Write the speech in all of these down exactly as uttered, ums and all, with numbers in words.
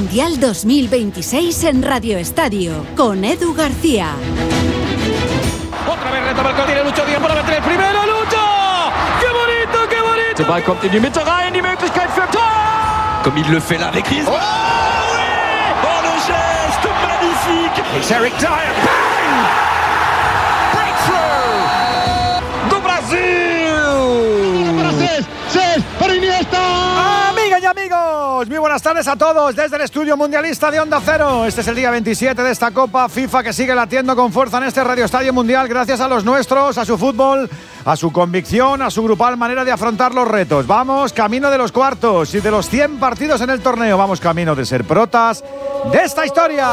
Mundial dos mil veintiséis en Radio Estadio, con Edu García. Otra vez retoma el tiene Lucho Díaz para meter el primero. ¡Lucho! ¡Qué bonito, qué bonito! Der Ball kommt in die Mitte rein, die Möglichkeit für Tor! Comme il le fait là avec Griezmann. Oh, oui! Oh, le geste magnifique! It's Eric Dyer. Bang! Breakthrough! Do Brasil! Francés, seis para Iniesta. Amigas y amigos, muy buenas tardes a todos desde el estudio mundialista de Onda Cero. Este es el día veintisiete de esta Copa FIFA que sigue latiendo con fuerza en este Radio Estadio Mundial gracias a los nuestros, a su fútbol, a su convicción, a su grupal manera de afrontar los retos. Vamos camino de los cuartos y de los cien partidos en el torneo. Vamos camino de ser protas de esta historia.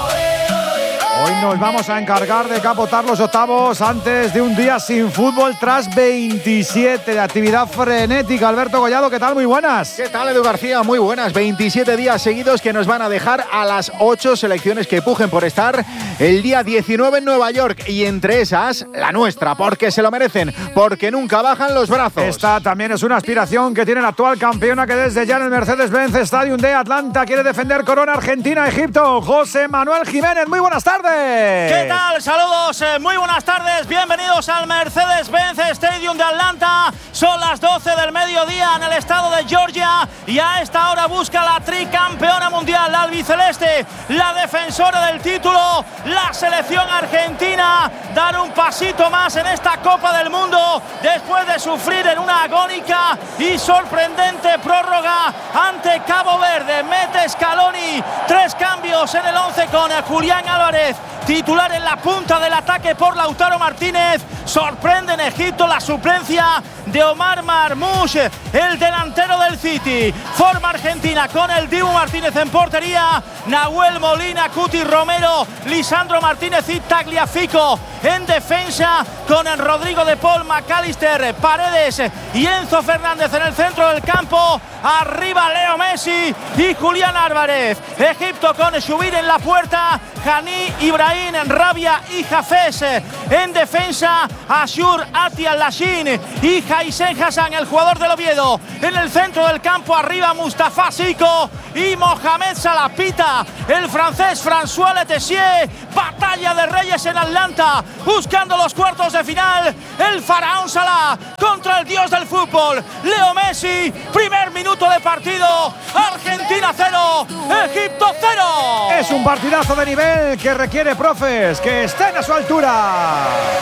Hoy nos vamos a encargar de capotar los octavos antes de un día sin fútbol tras veintisiete de actividad frenética. Alberto Collado, ¿qué tal? Muy buenas. ¿Qué tal, Edu García? Muy buenas. veintisiete días seguidos que nos van a dejar a las ocho selecciones que pujen por estar el día diecinueve en Nueva York. Y entre esas, la nuestra, porque se lo merecen, porque nunca bajan los brazos. Esta también es una aspiración que tiene la actual campeona que desde ya en el Mercedes-Benz Stadium de Atlanta quiere defender corona Argentina-Egipto. José Manuel Jiménez, muy buenas tardes. ¿Qué tal? Saludos, eh, muy buenas tardes. Bienvenidos al Mercedes-Benz Stadium de Atlanta. Son las doce del mediodía en el estado de Georgia y a esta hora busca la tricampeona mundial, la albiceleste, la defensora del título, la selección argentina, dar un pasito más en esta Copa del Mundo después de sufrir en una agónica y sorprendente prórroga ante Cabo Verde. Mete Scaloni tres cambios en el once con Julián Álvarez titular en la punta del ataque por Lautaro Martínez. Sorprende en Egipto la suplencia de Omar Marmoush, el delantero del City. Forma Argentina con el Dibu Martínez en portería, Nahuel Molina, Cuti Romero, Lisandro Martínez y Tagliafico en defensa con el Rodrigo de Paul, McAllister, Paredes y Enzo Fernández en el centro del campo. Arriba Leo Messi y Julián Álvarez. Egipto con Shubir en la puerta, Hani, Ibrahim, Rabia y Hafez en defensa, Ashur, Atia, Lashin y Haisen Hassan, el jugador del Oviedo. En el centro del campo arriba Mustafa Siko y Mohamed Salah. Pita el francés François Letessier. Batalla de Reyes en Atlanta buscando los cuartos de final. El faraón Salah contra el dios del fútbol Leo Messi. Primer minuto de partido. Argentina cero, Egipto cero. Es un partidazo de nivel que requiere profes que estén a su altura.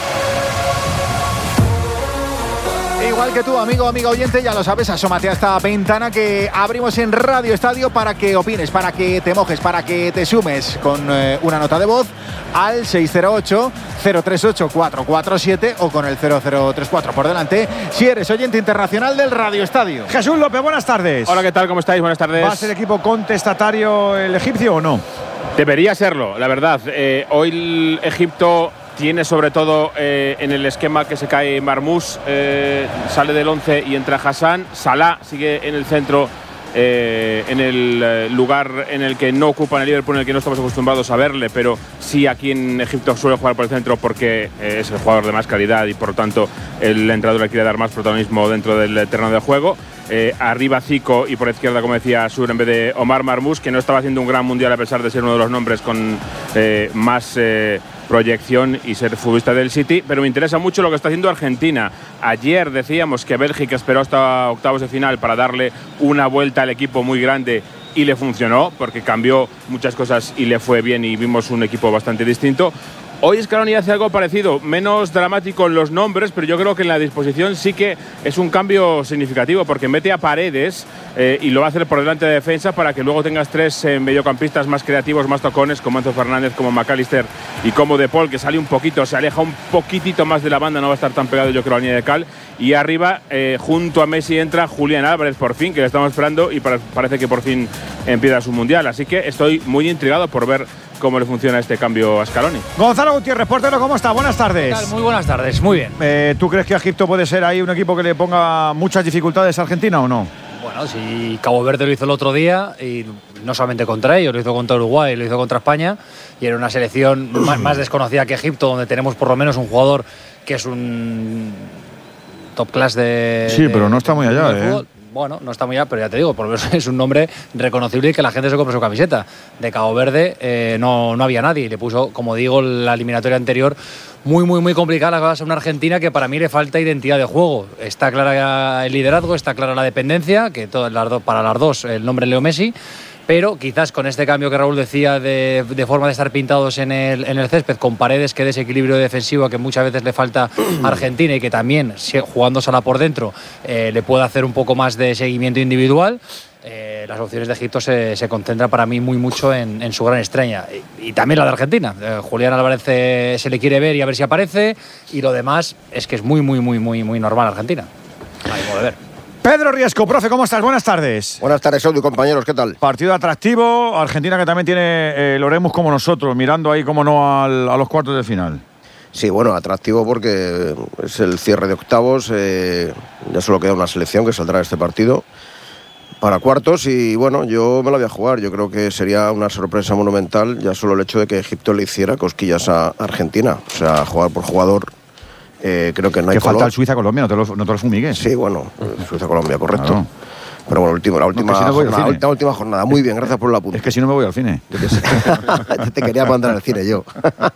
Igual que tú, amigo, amigo oyente, ya lo sabes, asómate a esta ventana que abrimos en Radio Estadio para que opines, para que te mojes, para que te sumes con eh, una nota de voz al seis cero ocho, cero tres ocho, cuatro cuatro siete o con el cero cero tres cuatro por delante si eres oyente internacional del Radio Estadio. Jesús López, buenas tardes. Hola, ¿qué tal? ¿Cómo estáis? Buenas tardes. ¿Va a ser equipo contestatario el egipcio o no? Debería serlo, la verdad. Eh, hoy el Egipto tiene sobre todo eh, en el esquema que se cae Marmoush, eh, sale del once y entra Hassan. Salah sigue en el centro, eh, en el eh, lugar en el que no ocupa en el Liverpool, en el que no estamos acostumbrados a verle, pero sí aquí en Egipto suele jugar por el centro porque eh, es el jugador de más calidad y por lo tanto el entrenador le quiere dar más protagonismo dentro del terreno de juego. Eh, arriba Zico y por izquierda, como decía Sur, en vez de Omar Marmoush, que no estaba haciendo un gran mundial a pesar de ser uno de los nombres con eh, más eh, proyección y ser futbolista del City, pero me interesa mucho lo que está haciendo Argentina. Ayer decíamos que Bélgica esperó hasta octavos de final para darle una vuelta al equipo muy grande y le funcionó porque cambió muchas cosas y le fue bien y vimos un equipo bastante distinto. Hoy Scaloni hace algo parecido, menos dramático en los nombres, pero yo creo que en la disposición sí que es un cambio significativo porque mete a Paredes eh, y lo va a hacer por delante de defensa para que luego tengas tres eh, mediocampistas más creativos, más tocones, como Enzo Fernández, como McAllister y como De Paul, que sale un poquito, se aleja un poquitito más de la banda, no va a estar tan pegado yo creo a la línea de cal. Y arriba, eh, junto a Messi, entra Julián Álvarez por fin, que le estamos esperando y para, parece que por fin empieza su mundial. Así que estoy muy intrigado por ver cómo le funciona este cambio a Scaloni. Gonzalo Gutiérrez, portero, ¿cómo está? Buenas tardes. ¿Qué tal? Muy buenas tardes, muy bien. Eh, ¿Tú crees que Egipto puede ser ahí un equipo que le ponga muchas dificultades a Argentina o no? Bueno, si Cabo Verde lo hizo el otro día, y no solamente contra ellos, lo hizo contra Uruguay, lo hizo contra España, y era una selección más, más desconocida que Egipto, donde tenemos por lo menos un jugador que es un top class de... Sí, pero no está muy allá, ¿eh? bueno, no está muy allá, pero ya te digo, por lo menos es un nombre reconocible y que la gente se compre su camiseta. De Cabo Verde eh, no, no había nadie y le puso, como digo, la eliminatoria anterior muy, muy, muy complicada. Va a ser una Argentina que para mí le falta identidad de juego. Está clara el liderazgo, está clara la dependencia, que todas las dos, para las dos el nombre es Leo Messi. Pero quizás con este cambio que Raúl decía de, de forma de estar pintados en el, en el césped, con Paredes, que desequilibrio defensivo que muchas veces le falta a Argentina y que también, jugándosela por dentro, eh, le puede hacer un poco más de seguimiento individual, eh, las opciones de Egipto se, se concentran para mí muy mucho en, en su gran estrella. Y, y también la de Argentina. Eh, Julián Álvarez eh, se le quiere ver y a ver si aparece, y lo demás es que es muy, muy, muy, muy, muy normal Argentina. Ahí modo de ver. Pedro Riesco, profe, ¿cómo estás? Buenas tardes. Buenas tardes, Edu, compañeros, ¿qué tal? Partido atractivo, Argentina que también tiene eh, lo haremos como nosotros, mirando ahí, como no, al, a los cuartos de final. Sí, bueno, atractivo porque es el cierre de octavos, eh, ya solo queda una selección que saldrá de este partido para cuartos y bueno, yo me la voy a jugar, yo creo que sería una sorpresa monumental ya solo el hecho de que Egipto le hiciera cosquillas a Argentina, o sea, jugar por jugador. Eh, creo que no hay que falta el Suiza-Colombia, no te lo, no te lo fumigues. Sí, bueno, Suiza-Colombia, correcto. Claro. Pero bueno, último, la última, no, si no jornada, la última, última jornada. Muy bien, gracias por el apunte. Es que si no me voy al cine. Yo te, yo te quería mandar al cine yo.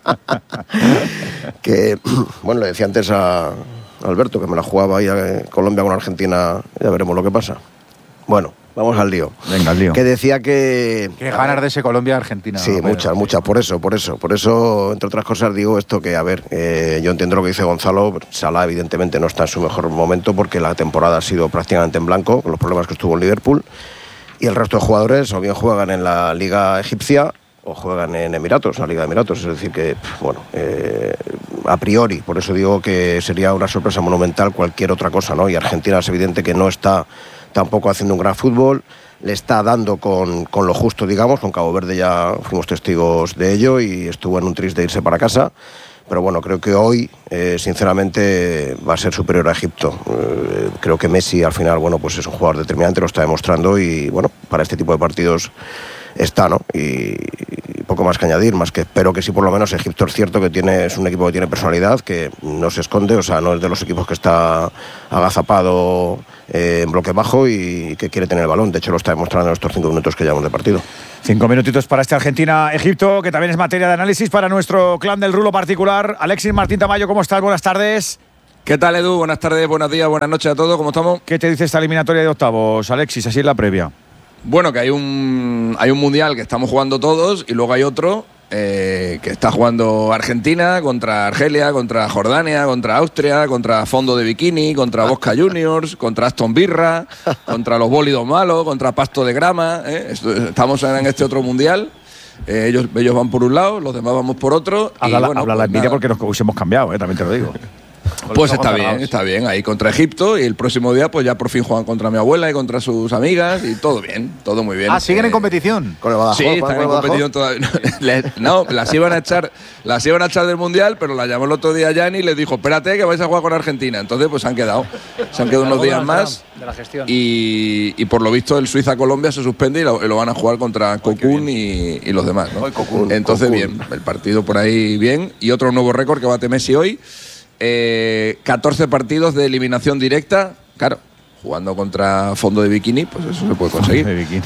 Que, bueno, le decía antes a Alberto que me la jugaba ahí a Colombia con Argentina. Ya veremos lo que pasa. Bueno, vamos al lío. Venga, al lío. Que decía que... Que ganar de ese Colombia-Argentina. Sí, muchas, muchas. Por eso, por eso. Por eso, entre otras cosas, digo esto que, a ver, eh, yo entiendo lo que dice Gonzalo. Salah, evidentemente, no está en su mejor momento porque la temporada ha sido prácticamente en blanco, con los problemas que estuvo en Liverpool. Y el resto de jugadores o bien juegan en la Liga Egipcia o juegan en Emiratos, la Liga de Emiratos. Es decir que, bueno, eh, a priori, por eso digo que sería una sorpresa monumental cualquier otra cosa, ¿no? Y Argentina es evidente que no está tampoco haciendo un gran fútbol, le está dando con, con lo justo, digamos, con Cabo Verde ya fuimos testigos de ello y estuvo en un tris de irse para casa, pero bueno, creo que hoy, eh, sinceramente, va a ser superior a Egipto. Eh, creo que Messi, al final, bueno, pues es un jugador determinante, lo está demostrando y, bueno, para este tipo de partidos está, ¿no? Y, y poco más que añadir, más que espero que sí, por lo menos Egipto es cierto que tiene, es un equipo que tiene personalidad, que no se esconde, o sea, no es de los equipos que está agazapado eh, en bloque bajo y que quiere tener el balón. De hecho, lo está demostrando en estos cinco minutos que llevamos de partido. Cinco minutitos para este Argentina-Egipto, que también es materia de análisis para nuestro clan del rulo particular. Alexis Martín Tamayo, ¿cómo estás? Buenas tardes. ¿Qué tal, Edu? Buenas tardes, buenos días, buenas noches a todos. ¿Cómo estamos? ¿Qué te dice esta eliminatoria de octavos, Alexis? Así es la previa. Bueno, que hay un, hay un mundial que estamos jugando todos y luego hay otro eh, que está jugando Argentina contra Argelia, contra Jordania, contra Austria, contra Fondo de Bikini, contra Boca Juniors, contra Aston Birra, contra los bólidos malos, contra Pasto de Grama. ¿eh? Estamos en este otro mundial. Eh, ellos, ellos van por un lado, los demás vamos por otro. Habla, y, bueno, habla pues la envidia nada. porque nos hubiésemos cambiado, ¿eh? También te lo digo. Pues está bien, está bien. Ahí contra Egipto y el próximo día pues ya por fin juegan contra mi abuela y contra sus amigas y todo bien, todo muy bien. Ah, ¿siguen eh, en competición? Con el Badajoz, sí, están en competición todavía. No, las iban a echar, las iban a echar del Mundial, pero la llamó el otro día Gianni y les dijo, espérate que vais a jugar con Argentina. Entonces pues se han quedado. Se han quedado unos días más de la gestión. y, y por lo visto el Suiza-Colombia se suspende y lo, y lo van a jugar contra Cocoon y, y los demás, ¿no? Cocoon, Entonces Cocoon. bien, el partido por ahí bien y otro nuevo récord que bate Messi hoy. Eh, catorce partidos de eliminación directa, claro, jugando contra Fondo de Bikini, pues eso se puede conseguir.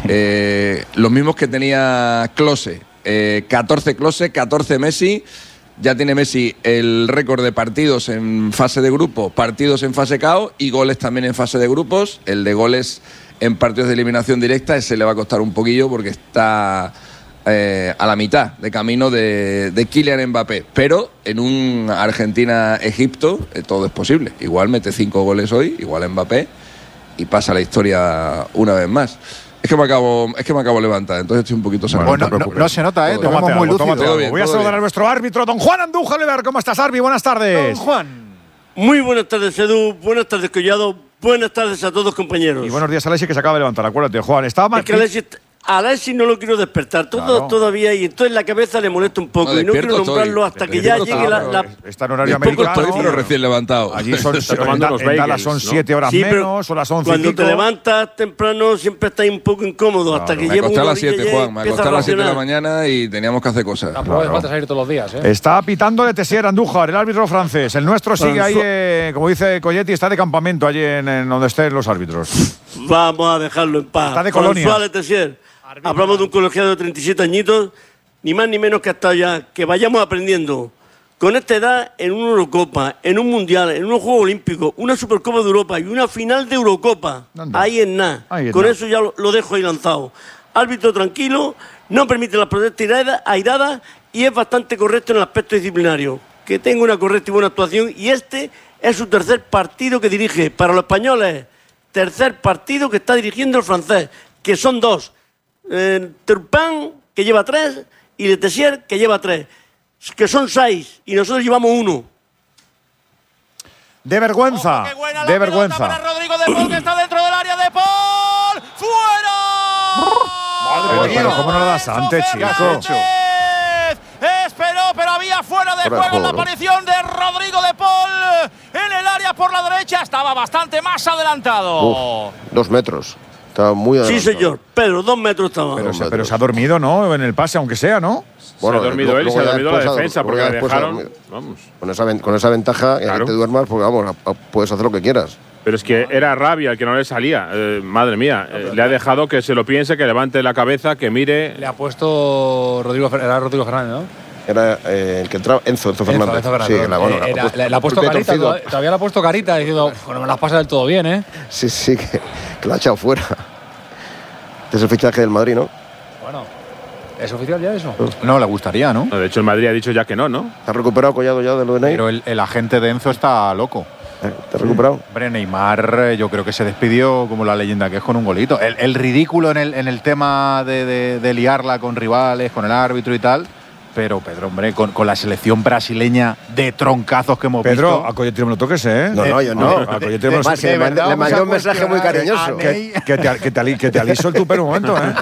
Eh, los mismos que tenía Klose, eh, catorce Klose, catorce Messi. Ya tiene Messi el récord de partidos en fase de grupo, partidos en fase K O y goles también en fase de grupos. El de goles en partidos de eliminación directa, ese le va a costar un poquillo porque está Eh, a la mitad de camino de, de Kylian Mbappé, pero en un Argentina-Egipto eh, todo es posible. Igual mete cinco goles hoy, igual Mbappé y pasa la historia una vez más. Es que me acabo, es que me acabo de levantar, entonces estoy un poquito sangrado. Bueno, no, no, no se nota, ¿eh? Te vemos muy lúcido. Voy a saludar a nuestro árbitro, don Juan Andújar Oliver. ¿Cómo estás, Arbi? Buenas tardes. Don Juan. Muy buenas tardes, Edu. Buenas tardes, Collado. Buenas tardes a todos, compañeros. Y buenos días, Alexis, que se acaba de levantar. Acuérdate, Juan. Estaba es que Alexis, a Alexis no lo quiero despertar todo, claro. todavía y entonces la cabeza le molesta un poco no, y no quiero nombrarlo estoy. hasta que ya llegue la, la... Está en horario americano. Estoy, pero recién levantado. Allí son, en, da, en Dallas son siete horas sí, menos, o las once cuando y pico. te levantas temprano siempre estás un poco incómodo claro. hasta que me lleva una a las siete, Juan, me acosté a las siete de la mañana y teníamos que hacer cosas. Tampoco hace falta salir todos los días, ¿eh? Está pitando de Tessier Andújar, el árbitro francés. El nuestro sigue ahí, eh, como dice Colletti, está de campamento allí en, en donde estén los árbitros. Vamos a dejarlo en paz. Está de colonia. François Tessier. Hablamos de un colegiado de treinta y siete añitos, ni más ni menos que hasta ya, que vayamos aprendiendo. Con esta edad, en una Eurocopa, en un Mundial, en unos Juegos Olímpicos, una Supercopa de Europa y una final de Eurocopa. ¿Dónde? Ahí en nada. Con na. eso ya lo, lo dejo ahí lanzado. Árbitro tranquilo, no permite las protestas airadas y es bastante correcto en el aspecto disciplinario. Que tenga una correcta y buena actuación y este es su tercer partido que dirige. Para los españoles, tercer partido que está dirigiendo el francés, que son dos. Eh, Turpin, que lleva tres, y Le Tessier, que lleva tres, que son seis, y nosotros llevamos uno. De vergüenza, oh, de vergüenza. Para Rodrigo de Paul, que está dentro del área de Paul. ¡Fuera! Madre mía, ¿cómo no lo das antes, chico? Esperó, pero había fuera de juego la aparición de Rodrigo de Paul en el área por la derecha. Estaba bastante más adelantado. Uf, dos metros. Estaba muy adelantado. Sí, señor. Pero dos metros estaba. Pero, se, pero se ha dormido, ¿no? En el pase, aunque sea, ¿no? Bueno, se ha dormido él y se ha dormido la defensa porque le dejaron. Vamos. Con esa, con esa ventaja, claro. que te duermas, porque vamos, puedes hacer lo que quieras. Pero es que era rabia el que no le salía. Eh, madre mía, eh, le ha dejado que se lo piense, que levante la cabeza, que mire. Le ha puesto Rodrigo, era Rodrigo Fernández, ¿no? Era eh, el que entraba, Enzo, Enzo Fernández. Enzo, Enzo Fernández. Sí, la, bueno, eh, la, la, la, la ha puesto carita, todavía, todavía le ha puesto carita diciendo, bueno, me las pasa del todo bien, ¿eh? Sí, sí, que, que la ha echado fuera. Este es el fichaje del Madrid, ¿no? Bueno, ¿es oficial ya eso? No, le gustaría, ¿no? no de hecho, el Madrid ha dicho ya que no, ¿no? ¿Está recuperado Collado ya de lo de Neymar? Pero el, el agente de Enzo está loco. ¿Te has recuperado? Hombre, Neymar yo creo que se despidió como la leyenda que es con un golito. El, el ridículo en el, en el tema de, de, de liarla con rivales, con el árbitro y tal. Pero, Pedro, hombre, con, con la selección brasileña de troncazos que hemos Pedro, visto… Pedro, a Colletti no me lo toques, ¿eh? No, no, yo no. A Colletti no me lo Le mandé, le mandé un mensaje muy cariñoso. Que, que, te, que, te, que te aliso el tuper un momento, ¿eh?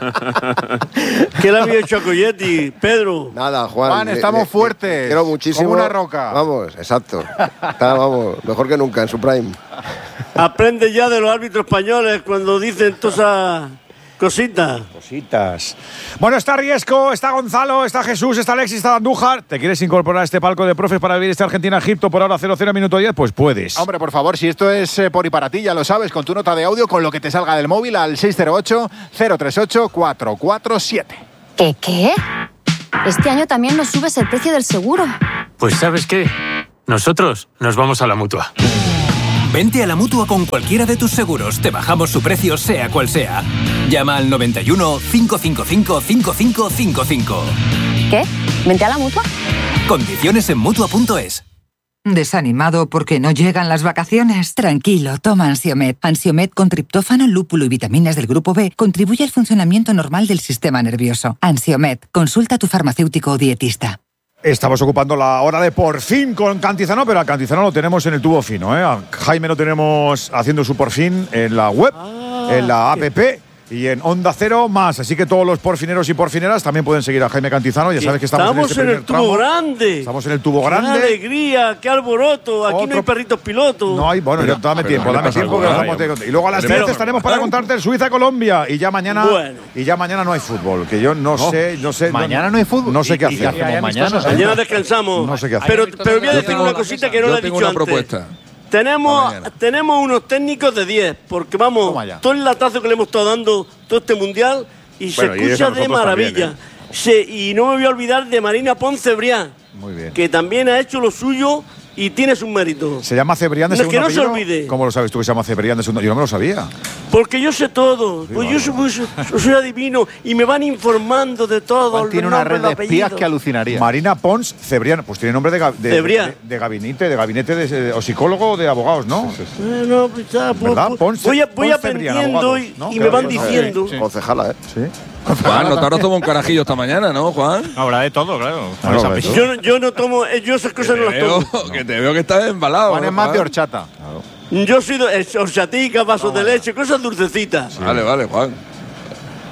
¿Qué le había hecho a Colletti, Pedro? Nada, Juan. Juan, estamos le, fuertes. Quiero muchísimo. Como una roca. Vamos, exacto. Está, vamos, mejor que nunca en su prime. Aprende ya de los árbitros españoles cuando dicen todas esas cositas. Cositas. Bueno, está Riesco, está Gonzalo, está Jesús, está Alexis, está Andújar. ¿Te quieres incorporar a este palco de profes para vivir este Argentina-Egipto por ahora cero cero minuto diez? Pues puedes. Hombre, por favor, si esto es eh, por y para ti, ya lo sabes, con tu nota de audio, con lo que te salga del móvil al seis cero ocho, cero tres ocho, cuatro cuatro siete. ¿Qué qué? Este año también nos subes el precio del seguro. Pues ¿sabes qué? Nosotros nos vamos a la Mutua. Vente a la Mutua con cualquiera de tus seguros. Te bajamos su precio, sea cual sea. Llama al noventa y uno, cinco cinco cinco, cinco cinco cinco cinco. ¿Qué? ¿Vente a la Mutua? Condiciones en Mutua punto es. ¿Desanimado porque no llegan las vacaciones? Tranquilo, toma Ansiomed. Ansiomed con triptófano, lúpulo y vitaminas del grupo B contribuye al funcionamiento normal del sistema nervioso. Ansiomed, consulta a tu farmacéutico o dietista. Estamos ocupando la hora de por fin con Cantizano, pero a Cantizano lo tenemos en el tubo fino, ¿eh? A Jaime lo tenemos haciendo su por fin en la web, ah, en la app y en Onda Cero más. Así que todos los porfineros y porfineras también pueden seguir a Jaime Cantizano. Ya sabes que estamos, estamos en, este en el tubo tramo. grande. Estamos en el tubo grande. ¡Qué alegría! ¡Qué alboroto! Aquí Otro... no hay perritos pilotos. No hay, bueno, pero, dame pero tiempo, dame tiempo. Que vamos a... Y luego a las diez estaremos para contarte el Suiza-Colombia. Y ya mañana bueno. y ya mañana no hay fútbol. Que yo no, no sé, no sé. Mañana no, no hay fútbol. No sé qué hacer. Mañana, mañana descansamos. No sé qué hacer. Pero, pero voy a decir una cosita que no le he dicho antes. Propuesta. Tenemos, tenemos unos técnicos de diez, porque vamos, todo el latazo que le hemos estado dando todo este mundial y bueno, se escucha y de maravilla. También, ¿eh? se, y no me voy a olvidar de Marina Ponce Brián, Muy bien. que también ha hecho lo suyo y tiene sus méritos. ¿Se llama Cebrián de no, segundo que no apellido? se olvide. ¿Cómo lo sabes tú que se llama Cebrián de segundo? Yo no me lo sabía. Porque yo sé todo. Sí, pues vale. yo, soy, pues, yo soy adivino y me van informando de todo. Tiene una red de espías que alucinaría. Marina Pons Cebrián. Pues tiene nombre de, de, de, de, de gabinete, de gabinete de, de, o psicólogo o de abogados, ¿no? Sí, sí, sí. Eh, no, pues ya, ¿verdad? Pons, voy, a, voy Pons aprendiendo Cebrián, abogados, y, ¿no? y me van diciendo. Sí. Concejala, ¿eh? Sí. Juan, no te habrás tomado un carajillo esta mañana, ¿no, Juan? Habrá de todo, claro. Claro, yo, yo no tomo, yo esas cosas no las tomo. Que te veo que estás embalado. Juan es más de horchata. Claro. Yo soy de horchatica, vasos no, de leche, cosas dulcecitas. Sí. Vale, vale, Juan.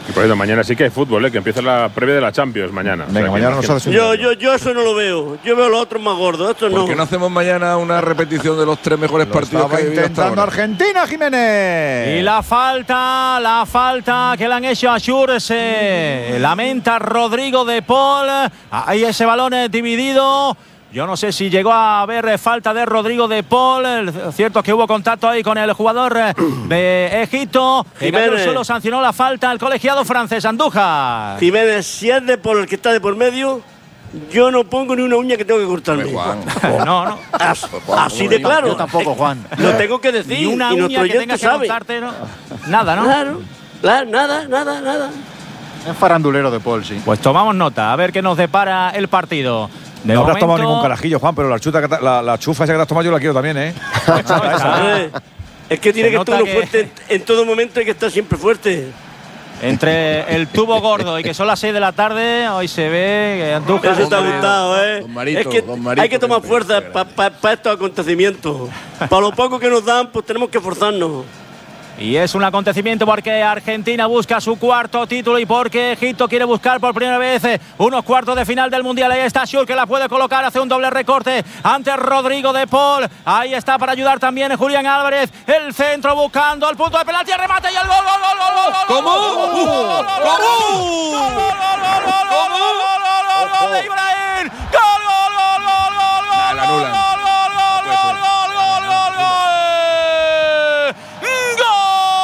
Y por eso mañana sí que hay fútbol, ¿eh? Que empieza la previa de la Champions mañana. Venga, o sea, mañana nos haces un yo, yo, yo eso no lo veo. Yo veo los otros más gordos. Estos no. ¿Por qué no hacemos mañana una repetición de los tres mejores Lo partidos que estaba ha habido hasta intentando ahora? Argentina, Jiménez. Y la falta, la falta que le han hecho a Schur, se lamenta Rodrigo de Paul. Ahí ese balón es dividido. Yo no sé si llegó a haber falta de Rodrigo de Paul. El cierto es que hubo contacto ahí con el jugador de Egipto. Jiménez. Solo sancionó la falta el colegiado francés Andújar. Jiménez, si es de Paul el que está de por medio, yo no pongo ni una uña que tengo que cortarme. Juan. No, no. As, así de claro. Yo tampoco, Juan. Lo tengo que decir. Ni una y uña nuestro que tengas que sabe. cortarte, ¿no? Nada, ¿no? Claro, claro, nada, nada, nada. Es farandulero de Paul, sí. Pues tomamos nota, a ver qué nos depara el partido. De no momento, habrás tomado ningún carajillo, Juan, pero la, chuta que te, la, la chufa esa que te has tomado yo la quiero también, ¿eh? La chuta esa, ¿eh? Es que tiene Se que nota estar uno que- fuerte en, en todo momento, hay que estar siempre fuerte. Entre el tubo gordo y que son las seis de la tarde, hoy se ve que Andújar. Eso te ha gustado, ¿eh? Don Marito, es que don Marito, hay que tomar ven, fuerza ven, para pa, pa estos acontecimientos. Para lo poco que nos dan, pues tenemos que esforzarnos. Y es un acontecimiento porque Argentina busca su cuarto título y porque Egipto quiere buscar por primera vez eh, unos cuartos de final del Mundial. Ahí está Schur que la puede colocar, hace un doble recorte ante Rodrigo de Paul. Ahí está para ayudar también Julián Álvarez. El centro buscando el punto de penalti, el remate y el gol, gol, gol, gol, gol, gol, ¿Cómo? gol, gol, gol, gol, gol, ¿Cómo?